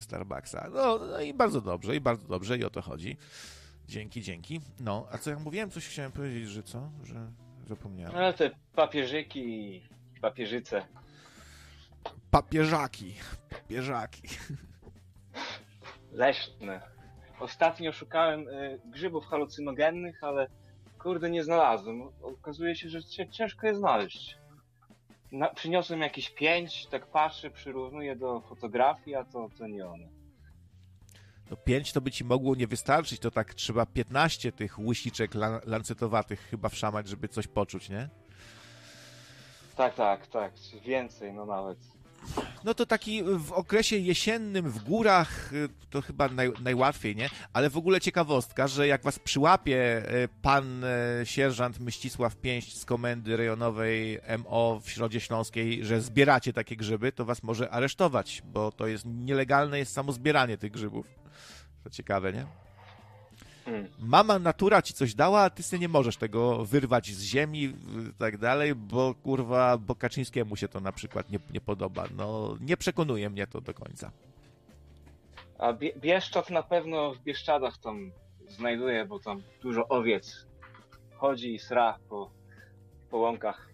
Starbucksa. No i bardzo dobrze i o to chodzi. Dzięki. No, a co ja mówiłem? Coś chciałem powiedzieć, że co? Że zapomniałem. No te papieżyki i papieżyce. Papieżaki. Leśne. Ostatnio szukałem grzybów halucynogennych, ale kurde nie znalazłem. Okazuje się, że ciężko je znaleźć. Przyniosłem jakieś 5, tak patrzę, przyrównuję do fotografii, a to nie one. No 5 to by ci mogło nie wystarczyć, to tak trzeba 15 tych łysiczek lancetowatych chyba wszamać, żeby coś poczuć, nie? Tak. Więcej, no nawet. No to taki w okresie jesiennym w górach to chyba najłatwiej, nie? Ale w ogóle ciekawostka, że jak was przyłapie pan sierżant Mścisław Pięść z Komendy Rejonowej MO w Środzie Śląskiej, że zbieracie takie grzyby, to was może aresztować, bo to jest nielegalne jest samo zbieranie tych grzybów. To ciekawe, nie? Mama natura ci coś dała, a ty sobie nie możesz tego wyrwać z ziemi i tak dalej, bo kurwa, bo Kaczyńskiemu się to na przykład nie podoba. No, nie przekonuje mnie to do końca. A Bieszczad na pewno w Bieszczadach tam znajduje, bo tam dużo owiec chodzi i sra po łąkach.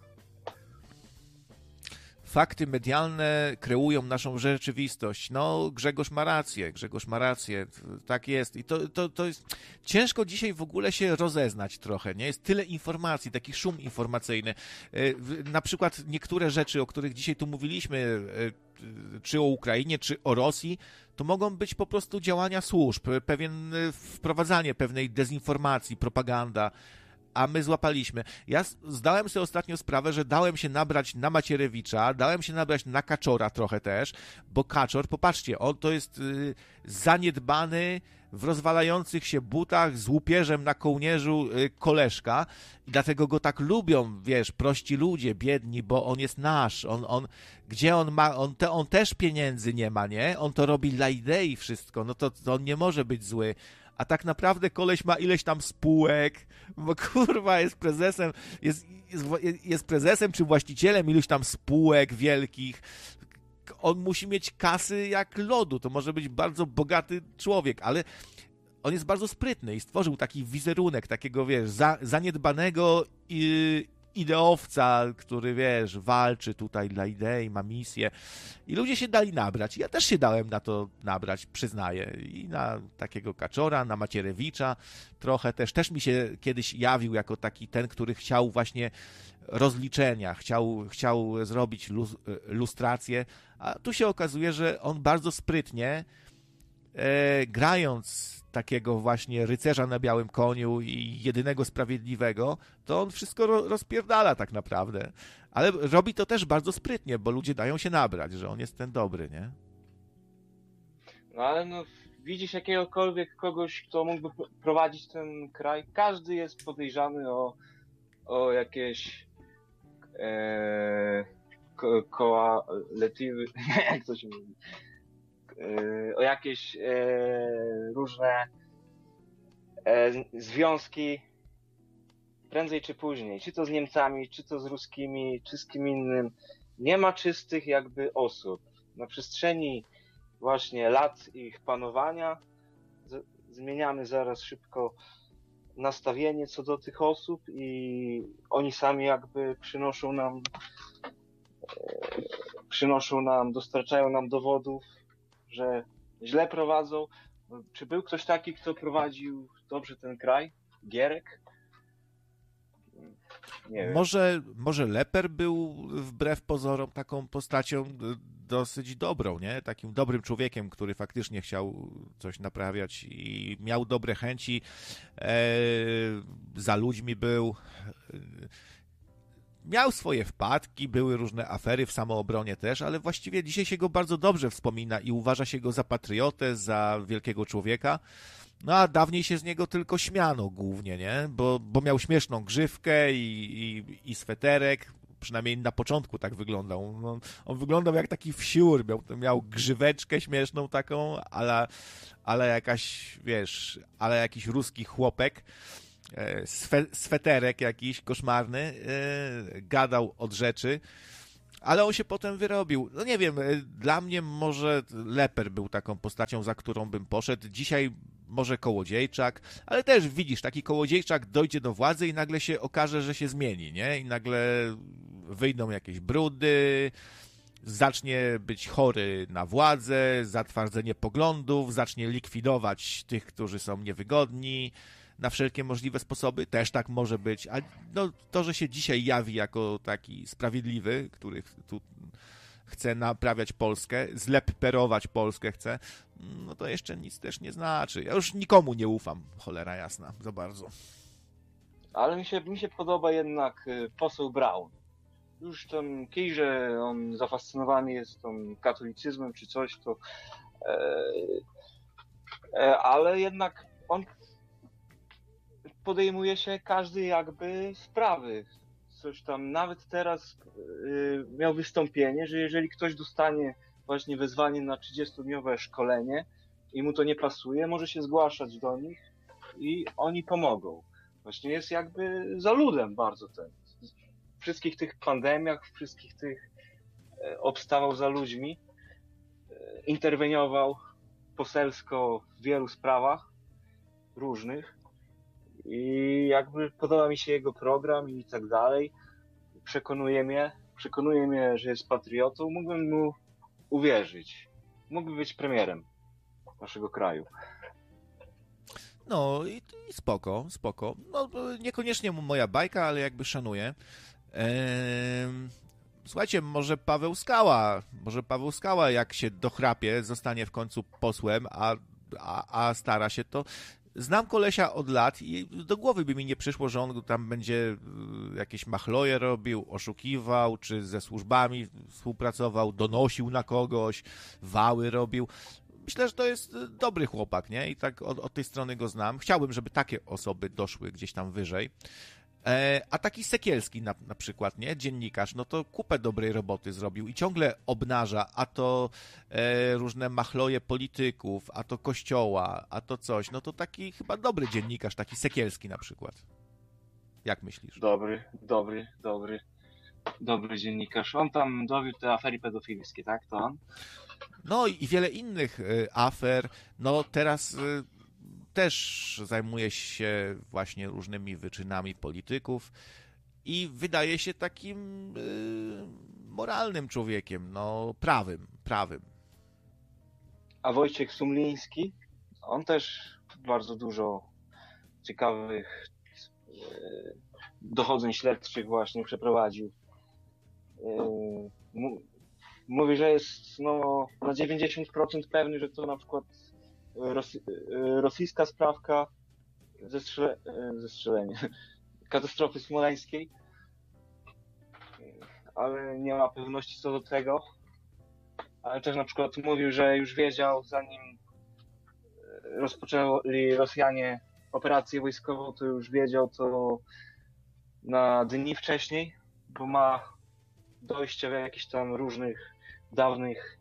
Fakty medialne kreują naszą rzeczywistość. No, Grzegorz ma rację, tak jest. I to jest ciężko dzisiaj w ogóle się rozeznać trochę, nie? Jest tyle informacji, taki szum informacyjny. Na przykład niektóre rzeczy, o których dzisiaj tu mówiliśmy, czy o Ukrainie, czy o Rosji, to mogą być po prostu działania służb, wprowadzanie pewnej dezinformacji, propaganda, a my złapaliśmy. Ja zdałem sobie ostatnio sprawę, że dałem się nabrać na Macierewicza, dałem się nabrać na Kaczora trochę też, bo Kaczor, popatrzcie, on to jest zaniedbany, w rozwalających się butach, z łupieżem na kołnierzu koleżka i dlatego go tak lubią, wiesz, prości ludzie, biedni, bo on jest nasz, gdzie on ma, on też pieniędzy nie ma, nie? On to robi dla idei wszystko, no to on nie może być zły. A tak naprawdę koleś ma ileś tam spółek, bo kurwa jest prezesem czy właścicielem iluś tam spółek wielkich. On musi mieć kasy jak lodu, to może być bardzo bogaty człowiek, ale on jest bardzo sprytny i stworzył taki wizerunek takiego, wiesz, zaniedbanego ideowca, który, wiesz, walczy tutaj dla idei, ma misję. I ludzie się dali nabrać. Ja też się dałem na to nabrać, przyznaję. I na takiego Kaczora, na Macierewicza trochę też. Też mi się kiedyś jawił jako taki ten, który chciał właśnie rozliczenia, chciał zrobić lustrację, a tu się okazuje, że on bardzo sprytnie, grając takiego właśnie rycerza na białym koniu i jedynego sprawiedliwego, to on wszystko rozpierdala tak naprawdę. Ale robi to też bardzo sprytnie, bo ludzie dają się nabrać, że on jest ten dobry, nie? No ale no, widzisz jakiegokolwiek kogoś, kto mógłby prowadzić ten kraj? Każdy jest podejrzany o jakieś koła letywy, jak to się mówi? O jakieś różne związki prędzej czy później, czy to z Niemcami, czy to z ruskimi, czy z kim innym. Nie ma czystych jakby osób. Na przestrzeni właśnie lat ich panowania zmieniamy zaraz szybko nastawienie co do tych osób i oni sami jakby dostarczają nam dowodów, że źle prowadzą. Czy był ktoś taki, kto prowadził dobrze ten kraj? Gierek? Nie wiem. Może Leper był wbrew pozorom taką postacią dosyć dobrą, nie? Takim dobrym człowiekiem, który faktycznie chciał coś naprawiać i miał dobre chęci, za ludźmi był. Miał swoje wpadki, były różne afery w samoobronie też, ale właściwie dzisiaj się go bardzo dobrze wspomina i uważa się go za patriotę, za wielkiego człowieka. No a dawniej się z niego tylko śmiano głównie, nie? Bo miał śmieszną grzywkę i sweterek, przynajmniej na początku tak wyglądał. No, on wyglądał jak taki wsiur, miał grzyweczkę śmieszną taką, ale jakaś, wiesz, ale jakiś ruski chłopek. Sweterek jakiś koszmarny, gadał od rzeczy, Ale on się potem wyrobił. No nie wiem, dla mnie może Leper był taką postacią, za którą bym poszedł. Dzisiaj może Kołodziejczak, ale też widzisz, taki Kołodziejczak dojdzie do władzy i nagle się okaże, że się zmieni, nie? I nagle wyjdą jakieś brudy, zacznie być chory na władzę, zatwardzenie poglądów, zacznie likwidować tych, którzy są niewygodni na wszelkie możliwe sposoby. Też tak może być. A no, to, że się dzisiaj jawi jako taki sprawiedliwy, który tu chce naprawiać Polskę, zlepperować Polskę chce, no to jeszcze nic też nie znaczy. Ja już nikomu nie ufam, cholera jasna, za bardzo. Ale mi się podoba jednak poseł Braun. Już tam kiedyś, że on zafascynowany jest tą katolicyzmem czy coś, to ale jednak on podejmuje się każdy jakby sprawy. Coś tam, nawet teraz miał wystąpienie, że jeżeli ktoś dostanie właśnie wezwanie na 30-dniowe szkolenie i mu to nie pasuje, może się zgłaszać do nich i oni pomogą. Właśnie jest jakby za ludem bardzo ten. W wszystkich tych pandemiach, w wszystkich tych obstawał za ludźmi, interweniował poselsko w wielu sprawach różnych i jakby podoba mi się jego program i tak dalej. Przekonuje mnie, że jest patriotą. Mógłbym mu uwierzyć. Mógłby być premierem naszego kraju. No i spoko, spoko. No niekoniecznie moja bajka, ale jakby szanuję. Słuchajcie, może Paweł Skała, jak się dochrapie, zostanie w końcu posłem, a stara się to. Znam kolesia od lat i do głowy by mi nie przyszło, że on tam będzie jakieś machloje robił, oszukiwał, czy ze służbami współpracował, donosił na kogoś, wały robił. Myślę, że to jest dobry chłopak, nie? I tak od tej strony go znam. Chciałbym, żeby takie osoby doszły gdzieś tam wyżej. A taki Sekielski na przykład, nie? Dziennikarz, no to kupę dobrej roboty zrobił i ciągle obnaża, a to różne machloje polityków, a to kościoła, a to coś. No to taki chyba dobry dziennikarz, taki Sekielski na przykład. Jak myślisz? Dobry dziennikarz. On tam dowiódł te afery pedofilskie, tak? To on? No i wiele innych afer. No teraz też zajmuje się właśnie różnymi wyczynami polityków i wydaje się takim moralnym człowiekiem, no prawym. A Wojciech Sumliński? On też bardzo dużo ciekawych dochodzeń śledczych właśnie przeprowadził. Mówi, że jest no, na 90% pewny, że to na przykład rosyjska sprawka zestrzelenia, katastrofy smoleńskiej, ale nie ma pewności co do tego. Ale też na przykład mówił, że już wiedział, zanim rozpoczęli Rosjanie operację wojskową, to już wiedział to na dni wcześniej, bo ma dojście do jakichś tam różnych dawnych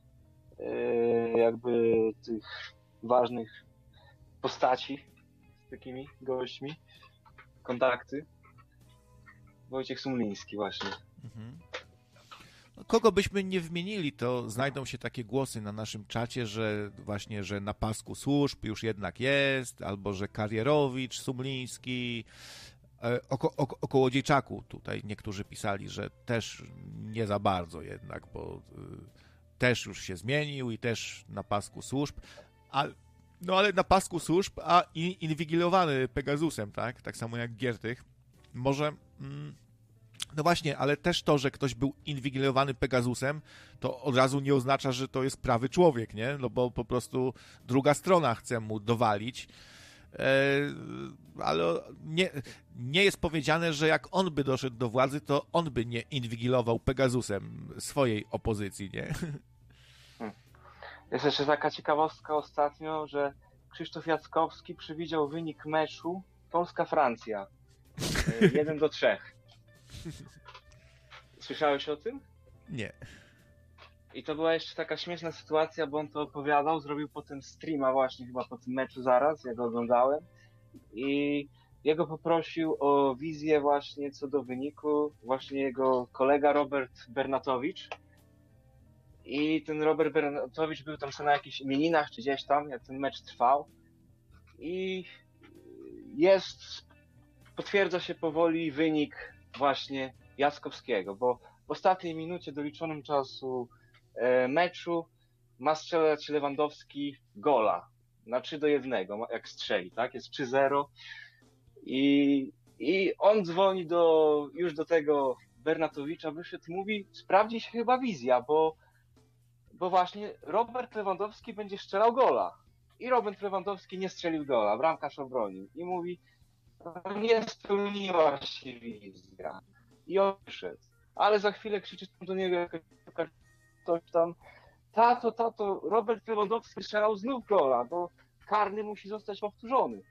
jakby tych ważnych postaci z takimi gośćmi, kontakty. Wojciech Sumliński właśnie. Mhm. Kogo byśmy nie wymienili, to znajdą się takie głosy na naszym czacie, że właśnie, że na pasku służb już jednak jest, albo że Karierowicz, Sumliński, o Kołodziejczaku tutaj niektórzy pisali, że też nie za bardzo jednak, bo też już się zmienił i też na pasku służb, ale na pasku służb, a inwigilowany Pegasusem, tak? Tak samo jak Giertych. Może... No właśnie, ale też to, że ktoś był inwigilowany Pegasusem, to od razu nie oznacza, że to jest prawy człowiek, nie? No bo po prostu druga strona chce mu dowalić. Ale nie jest powiedziane, że jak on by doszedł do władzy, to on by nie inwigilował Pegasusem swojej opozycji, nie? Jest jeszcze taka ciekawostka ostatnio, że Krzysztof Jackowski przewidział wynik meczu Polska-Francja 1-3. Słyszałeś o tym? Nie. I to była jeszcze taka śmieszna sytuacja, bo on to opowiadał, zrobił potem streama właśnie chyba po tym meczu zaraz, ja go oglądałem i jego poprosił o wizję właśnie co do wyniku właśnie jego kolega Robert Bernatowicz. I ten Robert Bernatowicz był tam sobie na jakichś imieninach czy gdzieś tam, jak ten mecz trwał. I potwierdza się powoli wynik właśnie Jackowskiego, bo w ostatniej minucie doliczonym czasu meczu ma strzelać Lewandowski gola na 3-1, jak strzeli, tak? Jest 3-0 i on dzwoni już do tego Bernatowicza, wyszedł, mówi, sprawdzi się chyba wizja, bo właśnie Robert Lewandowski będzie strzelał gola. I Robert Lewandowski nie strzelił gola, bramkarz obronił. I mówi, nie spełniła się wizja. I odszedł. Ale za chwilę krzyczy do niego ktoś tam, tato, Robert Lewandowski strzelał znów gola, bo karny musi zostać powtórzony.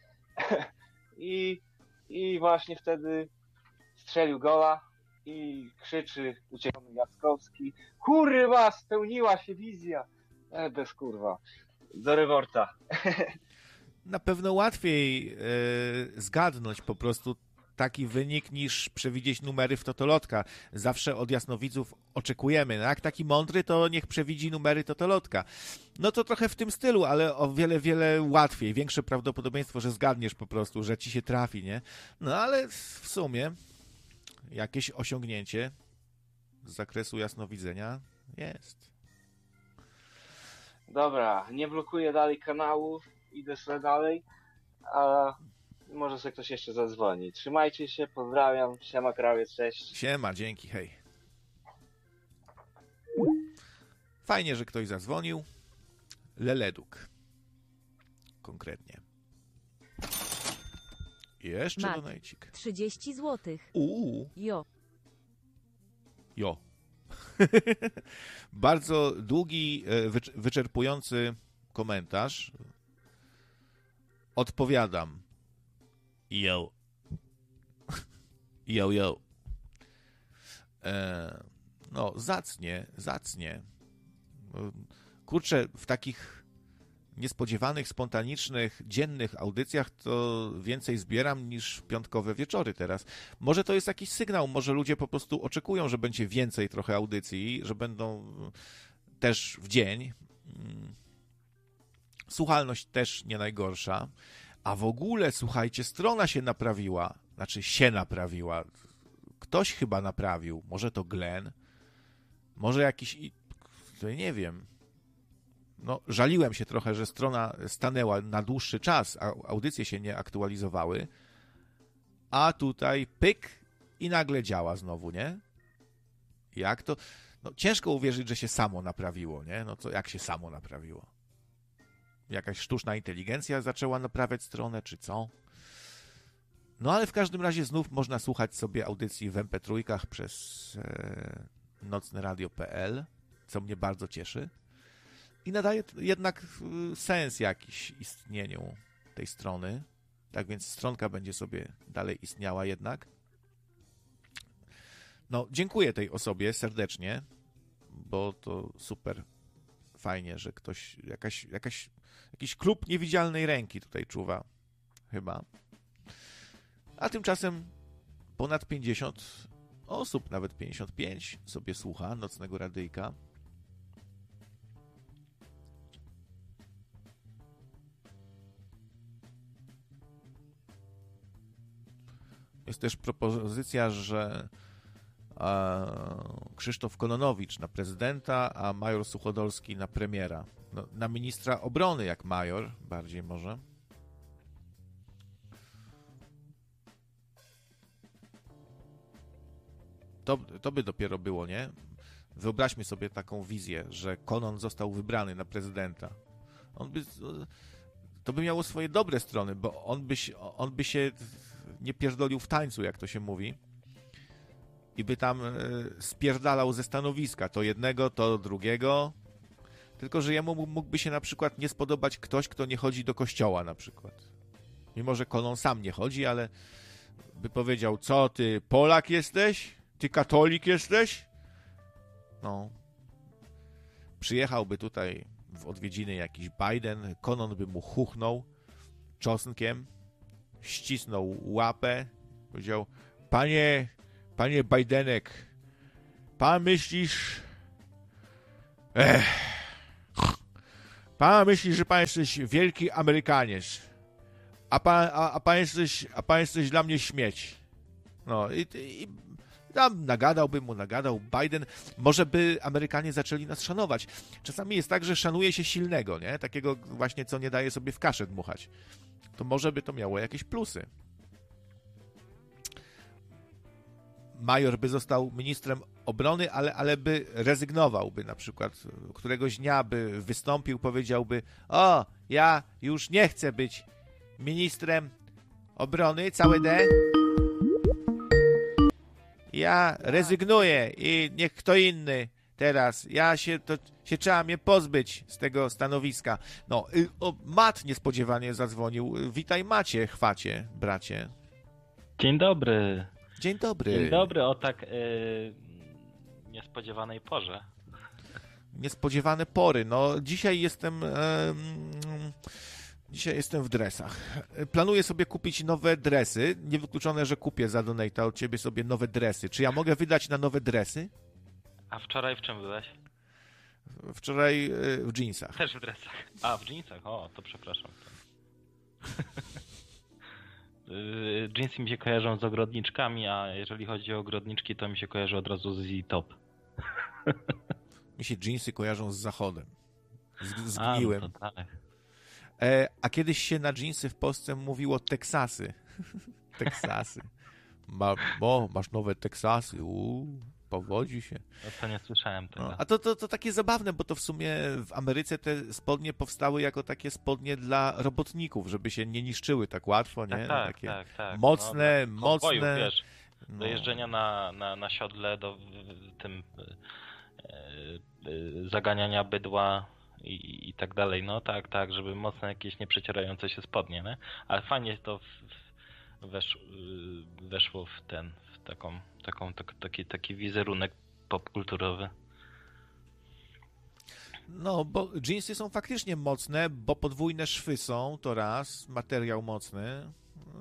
I właśnie wtedy strzelił gola i krzyczy uciekony Jackowski, kurwa, spełniła się wizja. Bez kurwa. Do reworta. Na pewno łatwiej zgadnąć po prostu taki wynik niż przewidzieć numery w Totolotka. Zawsze od jasnowidzów oczekujemy. No jak taki mądry, to niech przewidzi numery Totolotka. No to trochę w tym stylu, ale o wiele, wiele łatwiej. Większe prawdopodobieństwo, że zgadniesz po prostu, że ci się trafi, nie? No ale w sumie jakieś osiągnięcie z zakresu jasnowidzenia jest. Dobra, nie blokuję dalej kanału, idę sobie dalej, a może sobie ktoś jeszcze zadzwoni. Trzymajcie się, pozdrawiam, siema krawiec, cześć. Siema, dzięki, hej. Fajnie, że ktoś zadzwonił. Leleduk. Konkretnie. Jeszcze donajcik. 30 zł. Jo. Bardzo długi, wyczerpujący komentarz. Odpowiadam. Jo. Jo. No, zacnie. Kurczę, w takich niespodziewanych, spontanicznych, dziennych audycjach to więcej zbieram niż piątkowe wieczory teraz. Może to jest jakiś sygnał, może ludzie po prostu oczekują, że będzie więcej trochę audycji, że będą też w dzień. Słuchalność też nie najgorsza. A w ogóle, słuchajcie, strona się naprawiła. Znaczy się naprawiła. Ktoś chyba naprawił. Może to Glenn? Może jakiś... nie wiem. No, żaliłem się trochę, że strona stanęła na dłuższy czas, a audycje się nie aktualizowały. A tutaj pyk i nagle działa znowu, nie? Jak to? No, ciężko uwierzyć, że się samo naprawiło, nie? No to jak się samo naprawiło? Jakaś sztuczna inteligencja zaczęła naprawiać stronę, czy co? No ale w każdym razie znów można słuchać sobie audycji w MP3 przez nocneradio.pl, co mnie bardzo cieszy. I nadaje jednak sens jakiś istnieniu tej strony. Tak więc stronka będzie sobie dalej istniała jednak. No, dziękuję tej osobie serdecznie, bo to super fajnie, że ktoś, jakiś klub niewidzialnej ręki tutaj czuwa. Chyba. A tymczasem ponad 50 osób, nawet 55 sobie słucha Nocnego Radyjka. Jest też propozycja, że Krzysztof Kononowicz na prezydenta, a major Suchodolski na premiera. No, na ministra obrony jak major, bardziej może. To by dopiero było, nie? Wyobraźmy sobie taką wizję, że Konon został wybrany na prezydenta. To by miało swoje dobre strony, bo on by się nie pierdolił w tańcu, jak to się mówi, i by tam spierdalał ze stanowiska, to jednego, to drugiego, tylko że jemu mógłby się na przykład nie spodobać ktoś, kto nie chodzi do kościoła na przykład. Mimo że Konon sam nie chodzi, ale by powiedział, co ty, Polak jesteś? Ty katolik jesteś? No. Przyjechałby tutaj w odwiedziny jakiś Biden, Konon by mu chuchnął czosnkiem ścisnął łapę, powiedział: Panie Bajdenek, pan myślisz... Pan myśli, że pan jesteś wielki Amerykanierz, a pan jesteś dla mnie śmieć. No i tam nagadał Biden. Może by Amerykanie zaczęli nas szanować. Czasami jest tak, że szanuje się silnego, nie? Takiego właśnie, co nie daje sobie w kaszę dmuchać. To może by to miało jakieś plusy. Major by został ministrem obrony, ale by rezygnowałby na przykład. Któregoś dnia by wystąpił, powiedziałby: o, ja już nie chcę być ministrem obrony, całe D. Ja rezygnuję i niech kto inny teraz. Się trzeba mnie pozbyć z tego stanowiska. No, Matt niespodziewanie zadzwonił. Witaj, Macie, chwacie, bracie. Dzień dobry. Dzień dobry. Dzień dobry, o tak niespodziewanej porze. Niespodziewane pory. No, dzisiaj jestem w dresach. Planuję sobie kupić nowe dresy. Niewykluczone, że kupię za donata od ciebie sobie nowe dresy. Czy ja mogę wydać na nowe dresy? A wczoraj w czym byłeś? Wczoraj w dżinsach. Też w dresach. A, w dżinsach? O, to przepraszam. Dżinsy mi się kojarzą z ogrodniczkami, a jeżeli chodzi o ogrodniczki, to mi się kojarzy od razu z Z-Top. Mi się dżinsy kojarzą z zachodem. Zgniłem. No to tak. A kiedyś się na dżinsy w Polsce mówiło Teksasy. Teksasy. Masz nowe Teksasy. Powodzi się. No to nie słyszałem tego. No, a to takie zabawne, bo to w sumie w Ameryce te spodnie powstały jako takie spodnie dla robotników, żeby się nie niszczyły tak łatwo, nie? Tak. Mocne, no, mocne. Wiesz, do jeżdżenia na siodle, do tym zaganiania bydła i tak dalej. No tak, żeby mocne jakieś nieprzecierające się spodnie, nie? Ale fajnie to weszło w taki wizerunek popkulturowy. No, bo dżinsy są faktycznie mocne, bo podwójne szwy są, to raz, materiał mocny.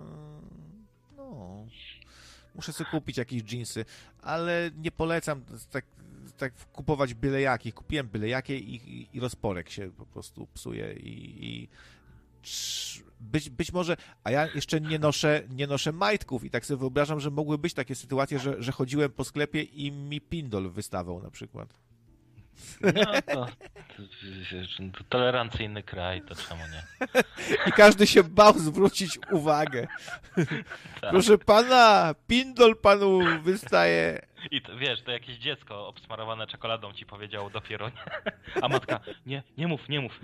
No, muszę sobie kupić jakieś dżinsy, ale nie polecam tak kupować byle jakich. Kupiłem byle jakie i rozporek się po prostu psuje i być może, a ja jeszcze nie noszę majtków i tak sobie wyobrażam, że mogły być takie sytuacje, że chodziłem po sklepie i mi pindol wystawał na przykład. No to tolerancyjny kraj, to czemu nie? I każdy się bał zwrócić uwagę. Tak. Proszę pana, pindol panu wystaje. I to, wiesz, to jakieś dziecko obsmarowane czekoladą ci powiedziało dopiero, nie? A matka: nie mów.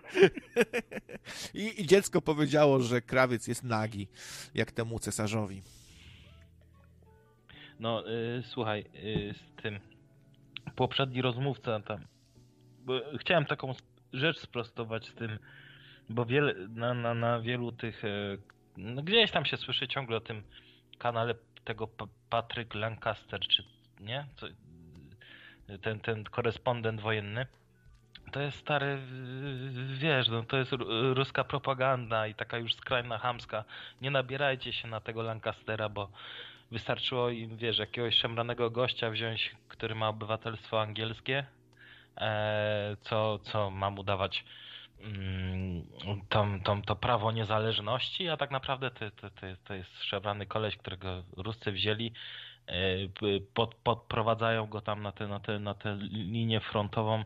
I dziecko powiedziało, że krawiec jest nagi, jak temu cesarzowi. No, słuchaj, z tym poprzedni rozmówca tam, bo chciałem taką rzecz sprostować z tym, bo na wielu tych, no gdzieś tam się słyszy ciągle o tym kanale tego Patrick Lancaster, czy nie? Ten korespondent wojenny. To jest stary, wiesz, no to jest ruska propaganda i taka już skrajna chamska. Nie nabierajcie się na tego Lancastera, bo wystarczyło im, wiesz, jakiegoś szemranego gościa wziąć, który ma obywatelstwo angielskie, co ma mu dawać to prawo niezależności, a tak naprawdę to jest szemrany koleś, którego Ruscy wzięli, podprowadzają go tam na tę linię frontową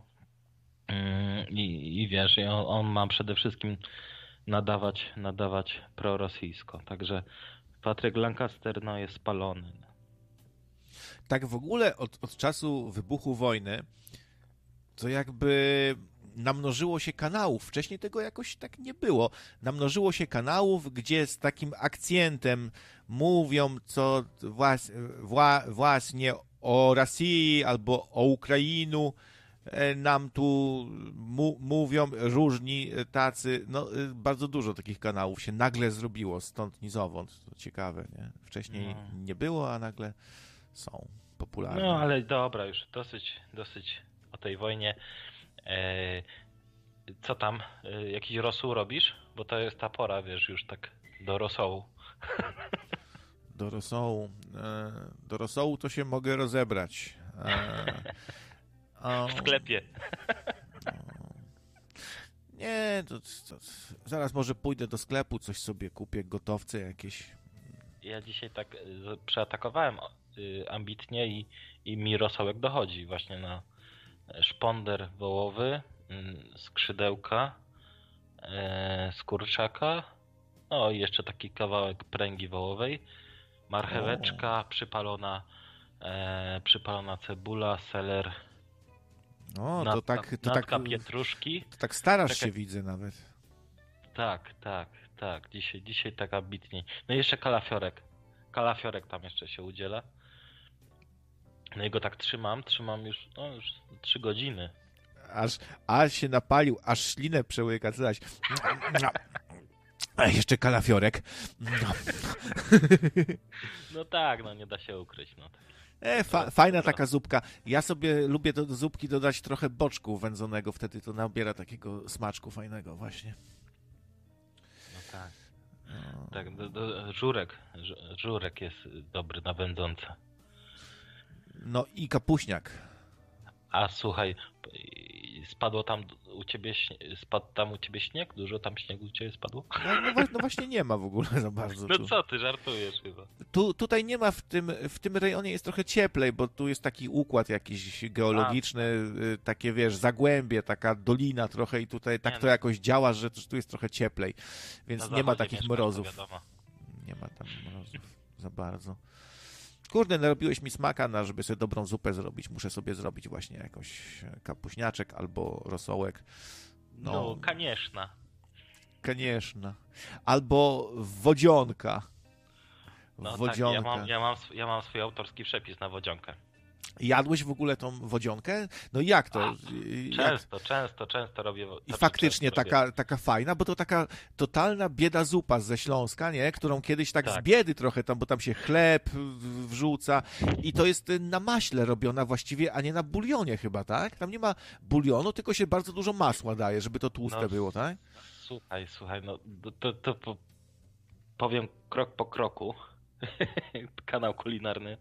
i wiesz, on ma przede wszystkim nadawać prorosyjsko, także Patryk Lancaster jest spalony. Tak w ogóle od czasu wybuchu wojny to jakby namnożyło się kanałów. Wcześniej tego jakoś tak nie było. Namnożyło się kanałów, gdzie z takim akcentem mówią co właśnie o Rosji albo o Ukrainie. Nam tu mówią różni tacy, no bardzo dużo takich kanałów się nagle zrobiło, stąd ni zowąd, to ciekawe, nie? Wcześniej nie było, a nagle są popularne. No ale dobra, już dosyć o tej wojnie. Co tam, jakiś rosół robisz? Bo to jest ta pora, wiesz, już tak do rosołu. Do rosołu. Do rosołu to się mogę rozebrać. W sklepie. Nie, to zaraz może pójdę do sklepu, coś sobie kupię, gotowce jakieś. Ja dzisiaj tak przeatakowałem ambitnie i mi rosołek dochodzi właśnie na szponder wołowy, skrzydełka, z kurczaka, no i jeszcze taki kawałek pręgi wołowej, marcheweczka, przypalona cebula, seler, natka pietruszki. To tak starasz się, widzę nawet. Tak. Dzisiaj tak ambitniej. No i jeszcze kalafiorek. Kalafiorek tam jeszcze się udziela. No i go tak trzymam już 3 godziny. Aż się napalił, aż ślinę przełyka, coś. A jeszcze kalafiorek. No tak, no nie da się ukryć. No tak. Fajna taka zupka. Ja sobie lubię do zupki dodać trochę boczku wędzonego, wtedy to nabiera takiego smaczku fajnego właśnie. No tak. Tak, żurek jest dobry na wędzące. No i kapuśniak. A słuchaj, spadł tam u ciebie śnieg? Dużo tam śniegu u ciebie spadło? No właśnie nie ma w ogóle za bardzo. No co ty, żartujesz chyba. Tutaj nie ma, w tym rejonie jest trochę cieplej, bo tu jest taki układ jakiś geologiczny, takie wiesz, zagłębie, taka dolina trochę i tutaj tak to jakoś działa, że tu jest trochę cieplej, więc nie ma takich mrozów. Nie ma tam mrozów za bardzo. Kurde, narobiłeś mi smaka, żeby sobie dobrą zupę zrobić. Muszę sobie zrobić właśnie jakąś kapuśniaczek albo rosołek. No, Kanieszna. Albo wodzionka. No wodzionka. Tak, ja mam swój autorski przepis na wodzionkę. Jadłeś w ogóle tą wodzionkę? No jak to? Często robię. I faktycznie taka fajna, bo to taka totalna bieda zupa ze Śląska, nie? Którą kiedyś tak z biedy trochę tam, bo tam się chleb wrzuca i to jest na maśle robiona właściwie, a nie na bulionie chyba, tak? Tam nie ma bulionu, tylko się bardzo dużo masła daje, żeby to tłuste było, tak? Słuchaj, no to powiem krok po kroku. Kanał kulinarny.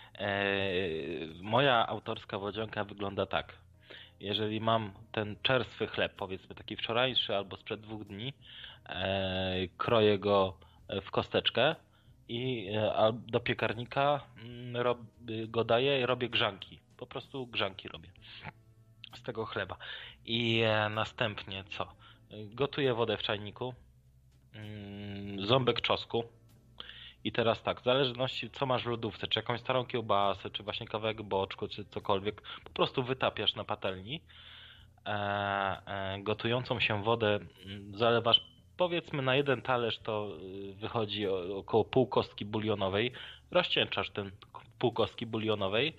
Moja autorska wodzionka wygląda tak. Jeżeli mam ten czerstwy chleb, powiedzmy taki wczorajszy albo sprzed 2 dni, kroję go w kosteczkę i do piekarnika go daję i robię grzanki. Po prostu grzanki robię z tego chleba. I następnie co? Gotuję wodę w czajniku, ząbek czosnku. I teraz tak, w zależności co masz w lodówce, czy jakąś starą kiełbasę, czy właśnie kawałek boczku, czy cokolwiek, po prostu wytapiasz na patelni. Gotującą się wodę zalewasz, powiedzmy na 1 talerz, to wychodzi około pół kostki bulionowej. Rozcieńczasz ten pół kostki bulionowej.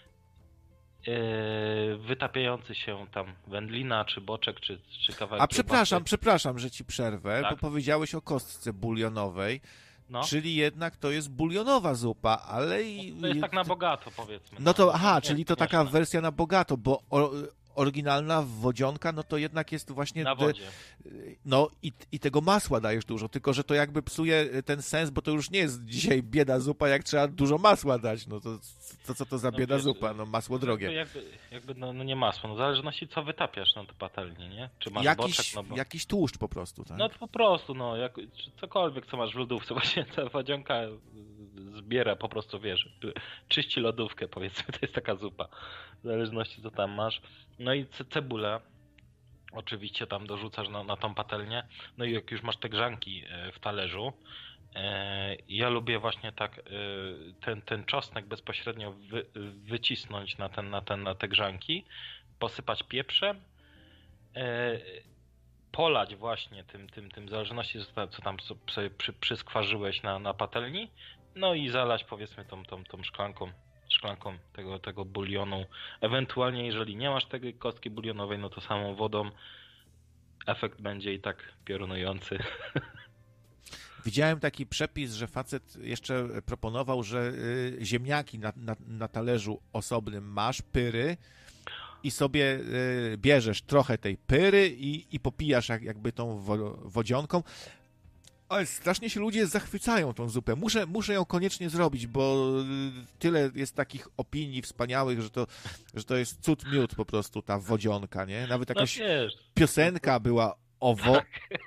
Wytapiający się tam wędlina, czy boczek, czy kawałek kiełbasy. Przepraszam, że ci przerwę, tak? Bo powiedziałeś o kostce bulionowej. No. Czyli jednak to jest bulionowa zupa, ale... To jest tak na bogato, powiedzmy. No to, czyli to taka wersja na bogato, bo oryginalna wodzionka, no to jednak jest właśnie... Na wodzie. No i tego masła dajesz dużo, tylko że to jakby psuje ten sens, bo to już nie jest dzisiaj bieda zupa, jak trzeba dużo masła dać. No to co to za bieda zupa? No masło drogie. Jakby nie masło, no w zależności co wytapiasz na to patelnię, nie? Czy masz boczek? Jakiś tłuszcz po prostu, tak? No to po prostu, czy cokolwiek co masz w lodówce, właśnie ta wodzionka zbiera po prostu, wiesz, czyści lodówkę, powiedzmy, to jest taka zupa. W zależności co tam masz. No i cebulę oczywiście tam dorzucasz na tą patelnię. No i jak już masz te grzanki w talerzu, ja lubię właśnie tak ten czosnek bezpośrednio wycisnąć na te grzanki, posypać pieprzem, polać właśnie tym w zależności co tam sobie przyskwarzyłeś na patelni, no i zalać powiedzmy tą szklanką tego bulionu. Ewentualnie jeżeli nie masz tej kostki bulionowej, no to samą wodą. Efekt będzie i tak piorunujący. Widziałem taki przepis, że facet jeszcze proponował, że ziemniaki na talerzu osobnym masz, pyry, i sobie bierzesz trochę tej pyry i popijasz jakby tą wodzionką. Ale strasznie się ludzie zachwycają tą zupę. Muszę ją koniecznie zrobić, bo tyle jest takich opinii wspaniałych, że to jest cud miód po prostu, ta wodzionka, nie? Nawet jakaś piosenka była